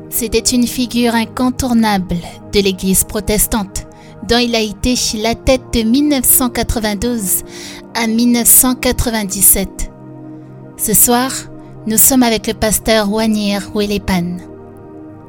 C'était une figure incontournable de l'Église protestante, dont il a été la tête de 1992 à 1997. Ce soir, nous sommes avec le pasteur Wanir Welepan.